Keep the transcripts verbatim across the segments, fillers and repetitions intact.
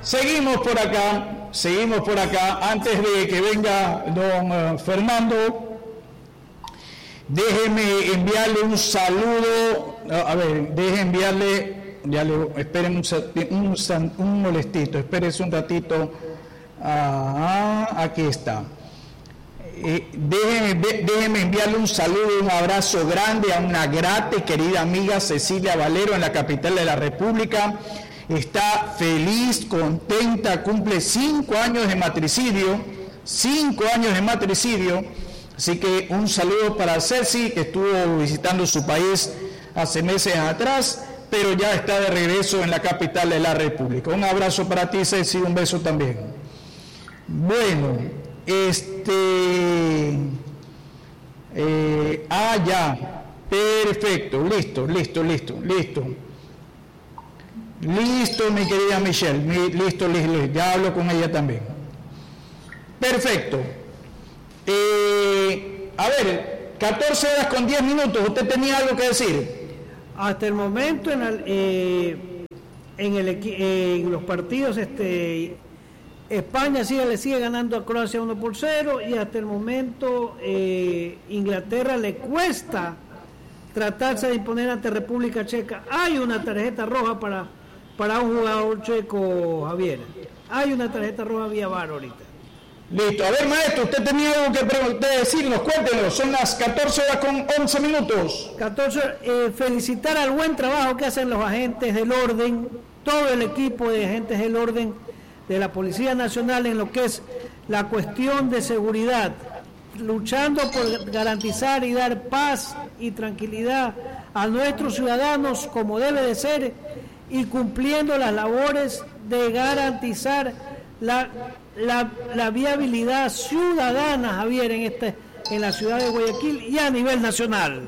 Seguimos por acá, seguimos por acá. Antes de que venga don uh, Fernando, déjeme enviarle un saludo. A ver, déjeme enviarle, ya le, esperen un, un, un molestito, espérense un ratito. Ah, aquí está. Eh, déjeme, déjeme enviarle un saludo, un abrazo grande a una grata y querida amiga Cecilia Valero en la capital de la República. Está feliz, contenta, cumple cinco años de matricidio, cinco años de matricidio, así que un saludo para Ceci, que estuvo visitando su país hace meses atrás, pero ya está de regreso en la capital de la República. Un abrazo para ti, Ceci, un beso también. Bueno, este... Eh, ah, ya, perfecto, listo, listo, listo, listo. Listo, mi querida Michelle, mi, listo, listo, ya hablo con ella también. Perfecto. Eh, a ver, catorce horas con diez minutos, ¿usted tenía algo que decir? Hasta el momento en, el, eh, en, el, eh, en los partidos, este, España sigue, le sigue ganando a Croacia uno por cero y hasta el momento eh, Inglaterra le cuesta tratarse de imponer ante República Checa. Hay una tarjeta roja para... para un jugador checo, Javier. Hay una tarjeta roja vía V A R ahorita. Listo. A ver, maestro, usted tenía algo que pre- decirnos, cuéntenos. Son las catorce horas con once minutos. catorce, eh, felicitar al buen trabajo que hacen los agentes del orden, todo el equipo de agentes del orden de la Policía Nacional en lo que es la cuestión de seguridad, luchando por garantizar y dar paz y tranquilidad a nuestros ciudadanos como debe de ser, y cumpliendo las labores de garantizar la, la, la viabilidad ciudadana, Javier, en, este, en la ciudad de Guayaquil y a nivel nacional.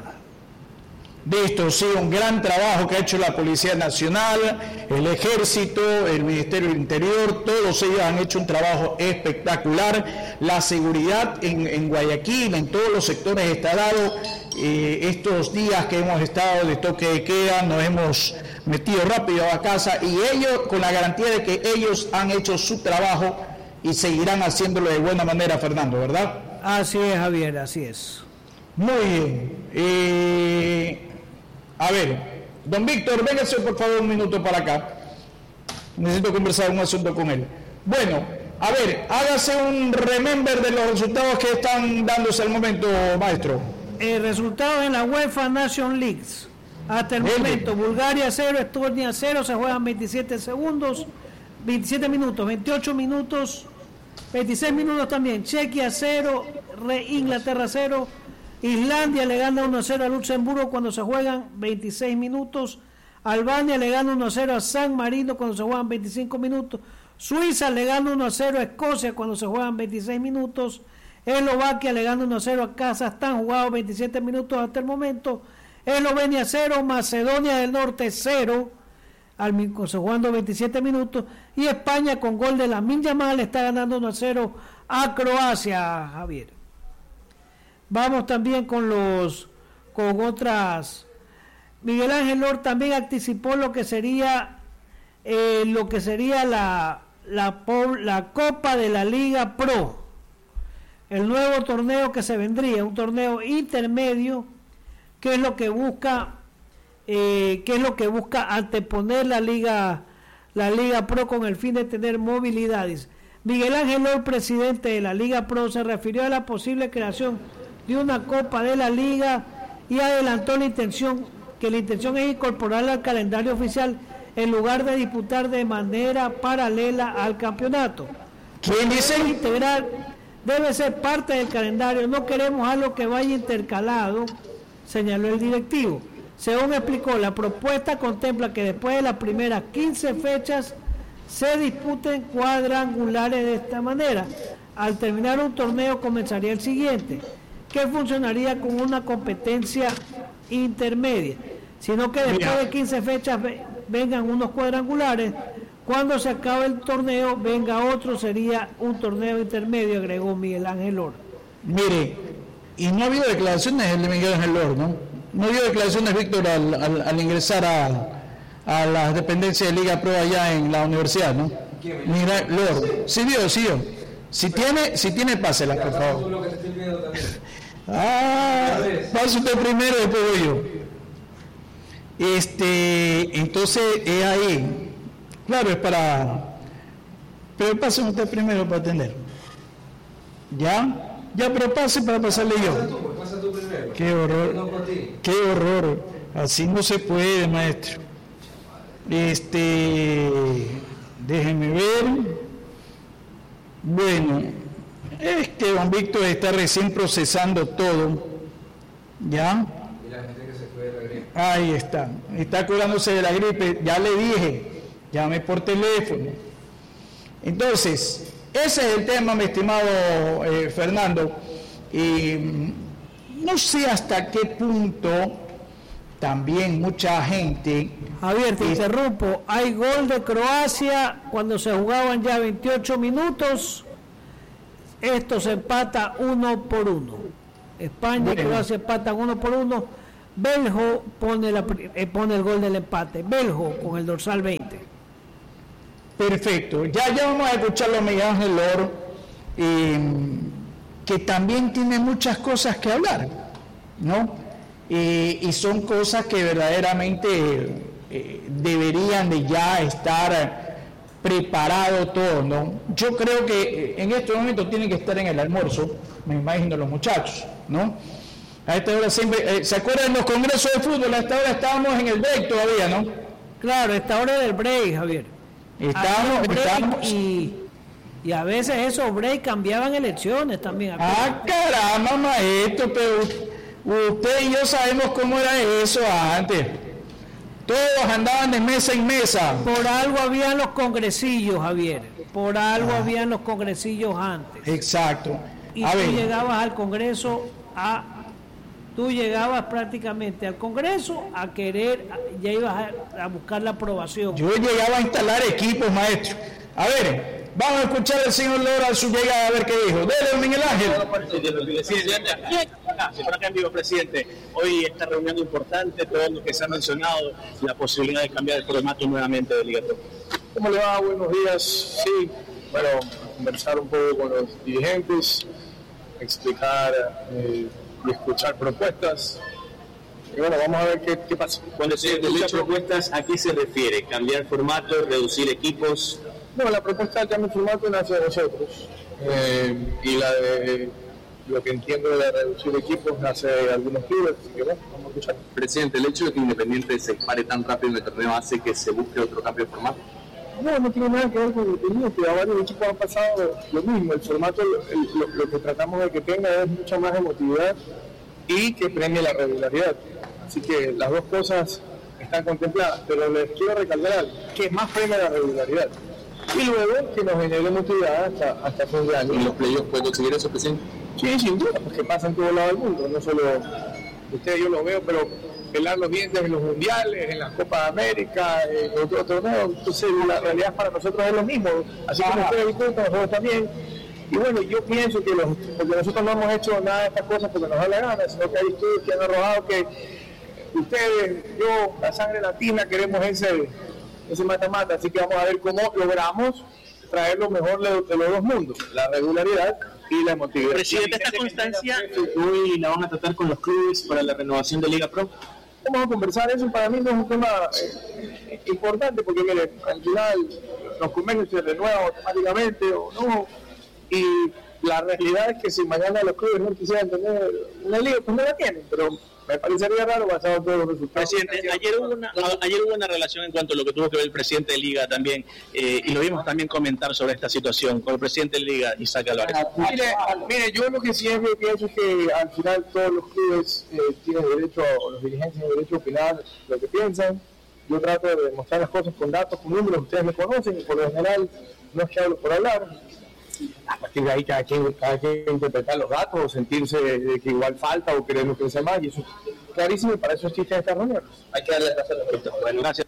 Listo, sí, un gran trabajo que ha hecho la Policía Nacional, el Ejército, el Ministerio del Interior, todos ellos han hecho un trabajo espectacular. La seguridad en, en Guayaquil, en todos los sectores está dado. Eh, estos días que hemos estado de toque de queda, nos hemos metido rápido a casa y ellos, con la garantía de que ellos han hecho su trabajo y seguirán haciéndolo de buena manera, Fernando, ¿verdad? Así es, Javier, así es. Muy bien. Eh, a ver, don Víctor, véngase por favor un minuto para acá. Necesito conversar un asunto con él. Bueno, a ver, hágase un remember de los resultados que están dándose al momento, maestro. El resultado en la UEFA Nation Leagues. Hasta el Bien. momento, Bulgaria cero, Estonia cero, se juegan veintisiete segundos, veintisiete minutos, veintiocho minutos, veintiséis minutos también. Chequia cero, Inglaterra cero, Islandia le gana uno a cero a Luxemburgo cuando se juegan veintiséis minutos, Albania le gana uno a cero a San Marino cuando se juegan veinticinco minutos, Suiza le gana uno a cero a Escocia cuando se juegan veintiséis minutos, Eslovaquia le gana uno a cero a Kazajstán, jugado veintisiete minutos hasta el momento, Eslovenia cero, Macedonia del Norte cero, al, se jugando veintisiete minutos, y España con gol de Lamine Yamal está ganando uno a cero a Croacia, Javier. Vamos también con los con otras. Miguel Ángel Lor también anticipó lo que sería eh, lo que sería la, la la Copa de la Liga Pro, el nuevo torneo que se vendría, un torneo intermedio que es lo que busca eh, que es lo que busca anteponer la Liga la Liga Pro con el fin de tener movilidades. Miguel Ángel Lor, presidente de la Liga Pro, se refirió a la posible creación de una Copa de la Liga y adelantó la intención que la intención es incorporarla al calendario oficial en lugar de disputar de manera paralela al campeonato. ¿Quién dice? Integrar debe ser parte del calendario, no queremos algo que vaya intercalado, señaló el directivo. Según explicó, la propuesta contempla que después de las primeras quince fechas se disputen cuadrangulares de esta manera. Al terminar un torneo comenzaría el siguiente, que funcionaría con una competencia intermedia, sino que después de quince fechas vengan unos cuadrangulares, cuando se acabe el torneo venga otro, sería un torneo intermedio, agregó Miguel Ángel Lor. Mire, y no ha habido declaraciones de Miguel Ángel Lor, ¿no? No ha habido declaraciones, Víctor, al, al, al ingresar a, a las dependencias de Liga Pro allá en la universidad, ¿no? Mira, Lord, sí vio, sí vio. Si tiene, si tiene, pásela, por favor. Ah, pase usted primero, después voy yo. Este, entonces, es ahí. Claro, es para... Pero pase usted primero para atender. ¿Ya? Ya, pero pase para pasarle yo. Pasa tú primero. Qué horror. Qué horror. Así no se puede, maestro. Este, déjeme ver. Bueno, es que don Víctor está recién procesando todo. ¿Ya? Y la gente que se fue de la gripe. Ahí está. Está curándose de la gripe. Ya le dije. Llame por teléfono. Entonces, ese es el tema, mi estimado eh, Fernando. Y no sé hasta qué punto también mucha gente... Javier, te interrumpo. Hay gol de Croacia cuando se jugaban ya veintiocho minutos. Esto se empata uno por uno. España y Croacia empatan uno por uno. Beljo pone, la, eh, pone el gol del empate. Beljo con el dorsal veinte. Perfecto. Ya, ya vamos a escucharlo a Miguel Ángel Lor, eh, que también tiene muchas cosas que hablar, ¿no? Eh, y son cosas que verdaderamente eh, deberían de ya estar preparado todo, ¿no? Yo creo que en este momento tienen que estar en el almuerzo, me imagino los muchachos, ¿no? A esta hora siempre, eh, ¿se acuerdan de los congresos de fútbol? A esta hora estábamos en el break todavía, ¿no? Claro, a esta hora del break, Javier. Estamos, break estamos... Y, y a veces esos breaks cambiaban elecciones también. Ah, caramba, maestro, pero usted y yo sabemos cómo era eso antes. Todos andaban de mesa en mesa. Por algo habían los congresillos, Javier. Por algo ah. habían los congresillos antes. Exacto. Y a tú ver. llegabas al Congreso a... Tú llegabas prácticamente al Congreso a querer, ya ibas a, a buscar la aprobación. Yo llegaba a instalar equipos, maestro. A ver, vamos a escuchar al señor Lora a su llegada, a ver qué dijo. Dele, Miguel Ángel. Por acá en vivo, presidente. Hoy esta reunión importante, todo lo que se ha mencionado, la posibilidad de cambiar el formato nuevamente de Liga Pro. ¿Cómo le va? Buenos días. Sí, bueno, conversar un poco con los dirigentes, explicar... Eh, y escuchar propuestas. Y bueno, vamos a ver qué, qué pasa. Cuando se escuchan propuestas, ¿a qué se refiere? ¿Cambiar formato, reducir equipos? No, la propuesta de cambio de formato nace de nosotros. Eh, y la de lo que entiendo de reducir equipos nace de algunos clubes. Así que bueno, vamos a escuchar. Presidente, ¿el hecho de que Independiente se pare tan rápido en el torneo hace que se busque otro cambio de formato? No, no tiene nada que ver con Independiente. A varios equipos han pasado lo mismo. El formato, el, lo, lo que tratamos de que tenga es mucha más emotividad y que premie la regularidad. Así que las dos cosas están contempladas, pero les quiero recalcar algo, que más premia la regularidad. Y luego que nos genere emotividad hasta, hasta fin de año. ¿Y los playoffs pueden conseguir eso, presidente? Sí, sin duda, porque pasa en todo lado del mundo. No solo ustedes, yo lo veo, pero pelar los dientes en los mundiales, en las Copas de América, en otro torneo. Entonces la realidad para nosotros es lo mismo, así como ustedes disfrutan, nosotros también. Y bueno, yo pienso que los, porque nosotros no hemos hecho nada de estas cosas porque nos da la gana, sino que hay estudios que han arrojado que ustedes, yo, la sangre latina, queremos ese ese mata-mata, así que vamos a ver cómo logramos traer lo mejor de, de los dos mundos, la regularidad y la emotividad. Presidente, esta constancia hoy la van a tratar con los clubes para la renovación de Liga Pro. Vamos a conversar eso, para mí no es un tema eh, importante, porque mire, al final los convenios se renuevan automáticamente o no, y la realidad es que si mañana los clubes no quisieran tener una liga, pues no la tienen, pero me parecería raro basado en todos los resultados. Presidente, ayer hubo, una, ayer hubo una relación en cuanto a lo que tuvo que ver el presidente de Liga también, eh, y lo vimos también comentar sobre esta situación con el presidente de Liga, Isaac Álvarez. Mire, mire, yo lo que siempre pienso es que al final todos los clubes eh, tienen derecho, o los dirigentes tienen derecho a opinar lo que piensan. Yo trato de demostrar las cosas con datos, con números, ustedes me conocen, y por lo general no es que hablo por hablar. A partir de ahí cada quien, cada quien interpretar los datos o sentirse de que igual falta o queremos crecer más, y eso es clarísimo, y para eso existen estas reuniones. Hay que darle gracias a los periodistas. Bueno, gracias.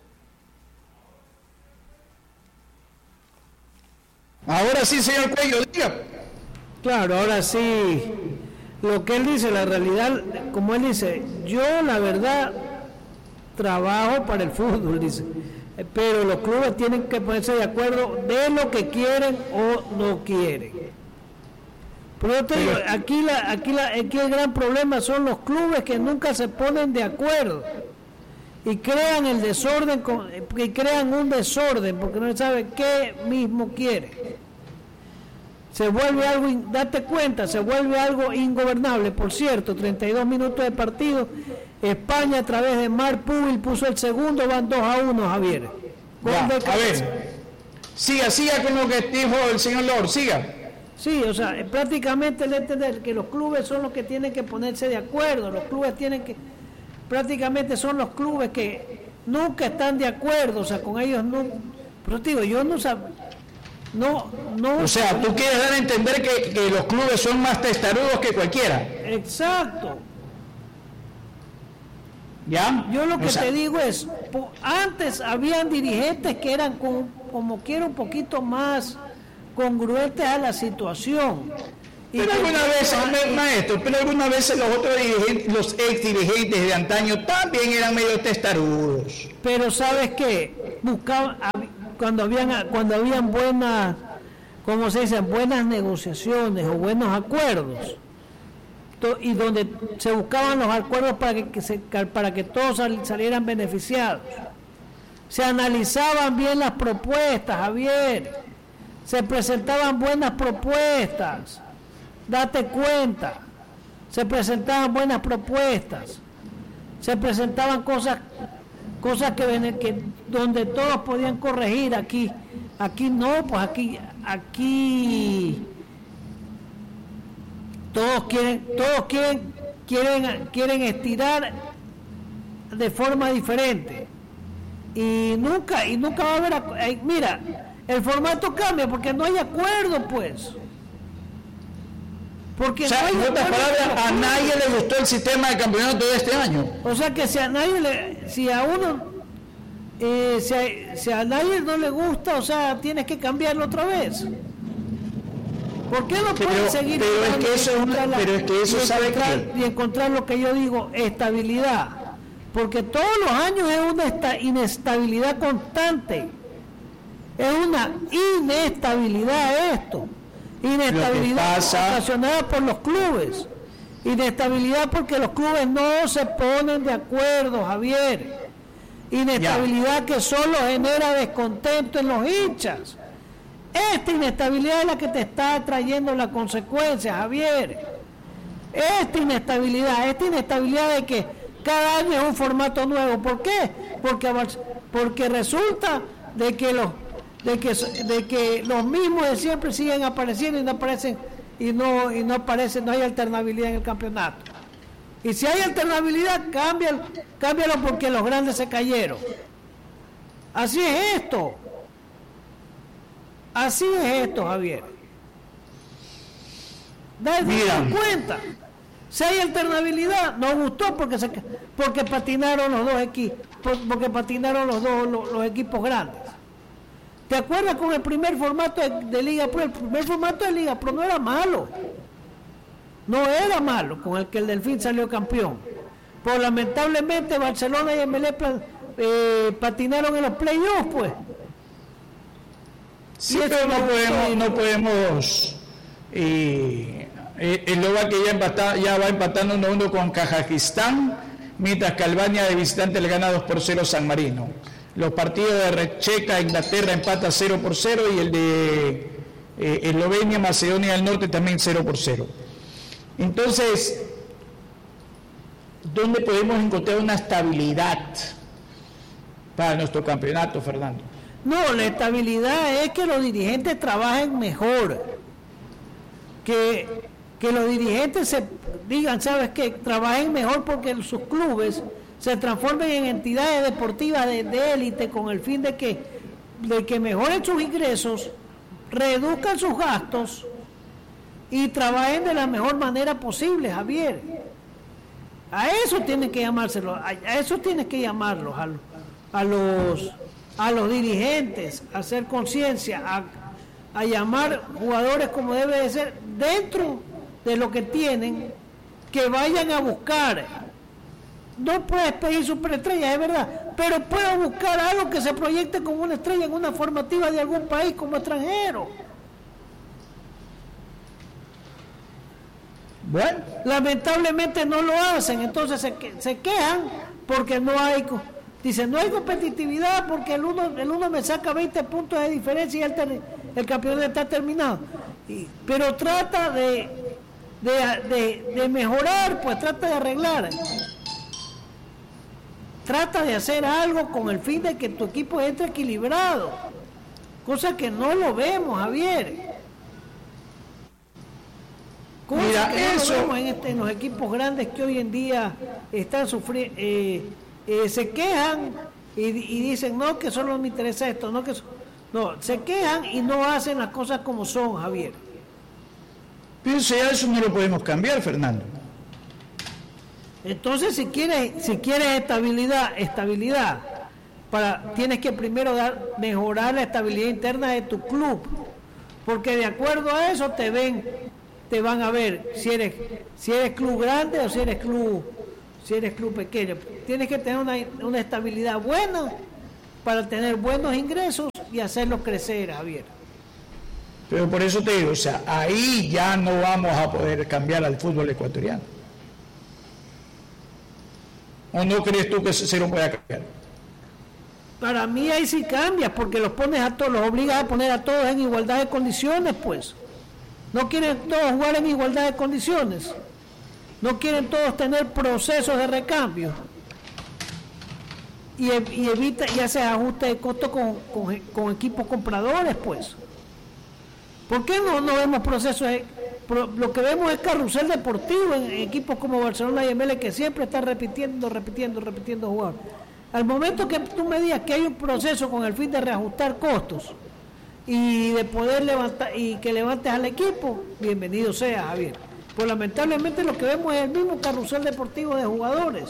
Ahora sí, señor Cuello, diga. Claro, ahora sí, lo que él dice, la realidad, como él dice, yo la verdad trabajo para el fútbol, dice, pero los clubes tienen que ponerse de acuerdo de lo que quieren o no quieren. Pero yo te digo, aquí, la, aquí, la, aquí el gran problema son los clubes que nunca se ponen de acuerdo y crean el desorden, y crean un desorden porque no sabe qué mismo quiere. Se vuelve algo, date cuenta, se vuelve algo ingobernable. Por cierto, treinta y dos minutos de partido, España a través de Marc Pubil puso el segundo, van dos a uno, Javier. Ya, a ver, siga, siga con lo que dijo el señor Lord, siga. Sí, o sea, prácticamente el entender que los clubes son los que tienen que ponerse de acuerdo, los clubes tienen que, prácticamente son los clubes que nunca están de acuerdo, o sea, con ellos no, pero te digo, yo no sabía. No, no. O sea, tú quieres dar a entender que, que los clubes son más testarudos que cualquiera. Exacto. ¿Ya? Yo lo que o sea, te digo es, po, antes habían dirigentes que eran con, como quiera un poquito más congruentes a la situación. Y pero alguna vez, y, maestro, pero algunas veces los otros dirigentes, los ex dirigentes de antaño también eran medio testarudos. Pero ¿sabes qué? Buscaban, cuando habían cuando habían buenas, ¿cómo se dice? Buenas negociaciones o buenos acuerdos, to, y donde se buscaban los acuerdos para que, que se, para que todos sal, salieran beneficiados. Se analizaban bien las propuestas, Javier. Se presentaban buenas propuestas. Date cuenta. Se presentaban buenas propuestas. Se presentaban cosas cosas que, que donde todos podían corregir. Aquí aquí no, pues aquí aquí todos quieren todos quieren quieren quieren estirar de forma diferente y nunca y nunca va a haber, eh, mira, el formato cambia porque no hay acuerdo, pues. Porque o sea, no en otras palabras, a nadie le gustó el sistema de campeonato de este año. O sea que si a nadie le, si a uno, eh, si, a, si a nadie no le gusta, o sea, tienes que cambiarlo otra vez. ¿Por qué no pero, puedes seguir? Pero es que eso, una, la, pero es que eso y sabe encontrar, que... y encontrar lo que yo digo, estabilidad. Porque todos los años es una esta, inestabilidad constante. Es una inestabilidad esto. Inestabilidad ocasionada por los clubes. Inestabilidad porque los clubes no se ponen de acuerdo, Javier. Inestabilidad ya. Que solo genera descontento en los hinchas. Esta inestabilidad es la que te está trayendo la consecuencia, Javier. Esta inestabilidad, esta inestabilidad de que cada año es un formato nuevo. ¿Por qué? Porque, porque resulta de que los de que de que los mismos de siempre siguen apareciendo y no aparecen y no y no aparecen, no hay alternabilidad en el campeonato. Y si hay alternabilidad, cámbialo, cámbialo porque los grandes se cayeron. Así es esto. Así es esto, Javier. Date cuenta. Si hay alternabilidad, nos gustó porque se, porque patinaron los dos equipos, porque patinaron los dos los, los equipos grandes. ¿Te acuerdas con el primer formato de, de Liga Pro? El primer formato de Liga Pro no era malo. No era malo con el que el Delfín salió campeón. Pero lamentablemente Barcelona y M L E eh, patinaron en los playoffs, pues. Sí, pero no podemos, no podemos eh, el Loba que ya, empata, ya va empatando uno a uno con Kazajistán, mientras que Albania de visitante le gana dos por cero San Marino. Los partidos de Checa, Inglaterra empata cero por cero y el de eh, Eslovenia, Macedonia del Norte también cero por cero. Entonces, ¿dónde podemos encontrar una estabilidad para nuestro campeonato, Fernando? No, la estabilidad es que los dirigentes trabajen mejor, que, que los dirigentes se digan, ¿sabes qué? Trabajen mejor porque sus clubes se transformen en entidades deportivas de, de élite con el fin de que, de que mejoren sus ingresos, reduzcan sus gastos y trabajen de la mejor manera posible, Javier. A eso tienen que llamárselo, a, a eso tienes que llamarlos, a, a los a los dirigentes, a hacer conciencia, a, a llamar jugadores como debe de ser, dentro de lo que tienen, que vayan a buscar. No puedes pedir superestrellas, es verdad, pero puedo buscar algo que se proyecte como una estrella en una formativa de algún país como extranjero. Bueno, lamentablemente no lo hacen, entonces se, que, se quejan porque no hay, dicen, no hay competitividad porque el uno, el uno me saca veinte puntos de diferencia y el, ter, el campeonato está terminado. Y, pero trata de, de, de, de mejorar, pues trata de arreglar. Trata de hacer algo con el fin de que tu equipo entre equilibrado, cosa que no lo vemos, Javier. Cosa Mira, que no eso lo vemos en, este, en los equipos grandes que hoy en día están sufriendo, eh, eh, se quejan y, y dicen, no, que solo me interesa esto, no, que so... no, se quejan y no hacen las cosas como son, Javier. Pienso ya eso no lo podemos cambiar, Fernando. Entonces, si quieres, si quieres estabilidad, estabilidad, para, tienes que primero dar, mejorar la estabilidad interna de tu club, porque de acuerdo a eso te ven, te van a ver si eres, si eres club grande o si eres club, si eres club pequeño. Tienes que tener una, una estabilidad buena para tener buenos ingresos y hacerlos crecer, Javier. Pero por eso te digo, o sea, ahí ya no vamos a poder cambiar al fútbol ecuatoriano. ¿O no crees tú que se lo pueda cambiar? Para mí ahí sí cambias, porque los pones a todos, los obligas a poner a todos en igualdad de condiciones, pues. No quieren todos jugar en igualdad de condiciones. No quieren todos tener procesos de recambio. Y, y evita y hace ajuste de costo con, con, con equipos compradores, pues. ¿Por qué no, no vemos procesos? De, pro, lo que vemos es carrusel deportivo en, en equipos como Barcelona y M L que siempre están repitiendo, repitiendo, repitiendo jugadores. Al momento que tú me digas que hay un proceso con el fin de reajustar costos y de poder levantar y que levantes al equipo, bienvenido sea, Javier. Pues lamentablemente lo que vemos es el mismo carrusel deportivo de jugadores.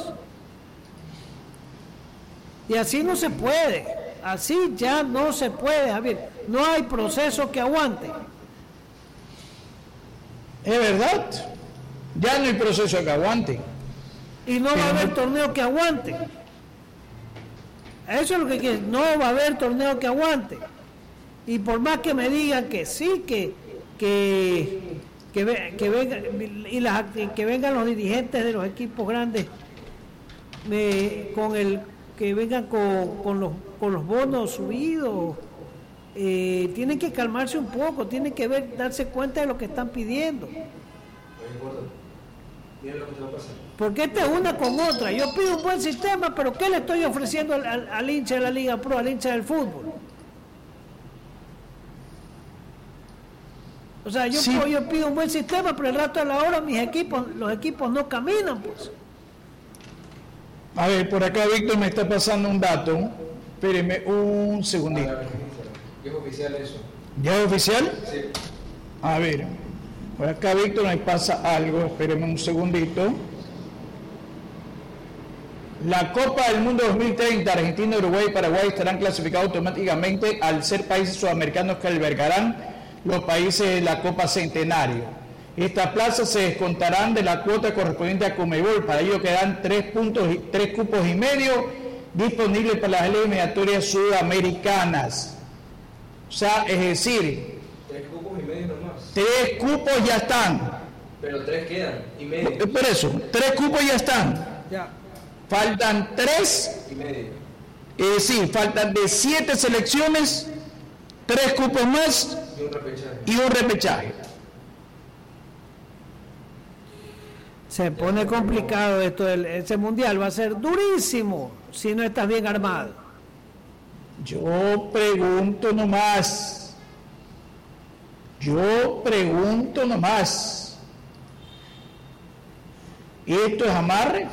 Y así no se puede, así ya no se puede, Javier. No hay proceso que aguante. Es verdad, ya no hay proceso que aguante. Y no va a haber torneo que aguante. Eso es lo que quiere, no va a haber torneo que aguante. Y por más que me digan que sí, que que que, ve, que vengan y las, que vengan los dirigentes de los equipos grandes me, con el que vengan con, con los con los bonos subidos, eh, tienen que calmarse un poco, tienen que ver, darse cuenta de lo que están pidiendo. Porque esta es una con otra. Yo pido un buen sistema, pero ¿qué le estoy ofreciendo al, al, al hincha de la Liga Pro, al hincha del fútbol? O sea, yo, sí. yo pido un buen sistema, pero el rato de la hora mis equipos, los equipos no caminan, pues. A ver, por acá Víctor me está pasando un dato. Espéreme un segundito. ¿Ya es oficial eso? ¿Ya es oficial? Sí. A ver, por acá Víctor me pasa algo. Espéreme un segundito. La Copa del Mundo dos mil treinta, Argentina, Uruguay y Paraguay estarán clasificados automáticamente al ser países sudamericanos que albergarán los países de la Copa Centenario. Estas plazas se descontarán de la cuota correspondiente a Conmebol. Para ello quedan tres puntos y tres cupos y medio disponibles para las eliminatorias sudamericanas. O sea, es decir, tres cupos y medio nomás. Tres cupos ya están. Pero tres quedan y medio. Por eso, tres cupos ya están. Ya. Faltan tres. Y medio. Es decir, faltan de siete selecciones, tres cupos más Y un repechaje. y un repechaje. Se pone complicado esto, del, ese mundial va a ser durísimo si no estás bien armado. Yo pregunto nomás. Yo pregunto nomás. ¿Esto es amarre?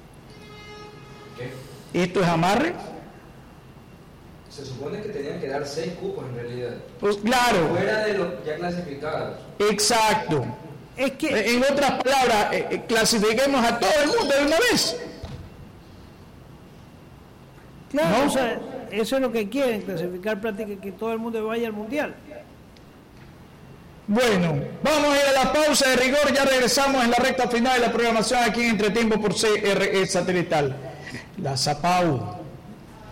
¿Qué? ¿Esto es amarre? Se supone que tenían que dar seis cupos en realidad. Pues claro. Fuera de los ya clasificados. Exacto. Es que En otras palabras, eh, eh, clasifiquemos a todo el mundo de una vez. claro, ¿no? o sea, eso es lo que quieren, clasificar prácticamente que todo el mundo vaya al mundial. Bueno, vamos a ir a la pausa de rigor, ya regresamos en la recta final de la programación aquí en Entretiempo por C R E Satelital. La Zapau.